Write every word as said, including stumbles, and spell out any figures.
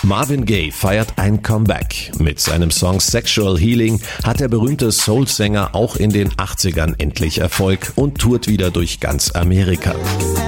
Marvin Gaye feiert ein Comeback. Mit seinem Song Sexual Healing hat der berühmte Soul-Sänger auch in den achtzigern endlich Erfolg und tourt wieder durch ganz Amerika.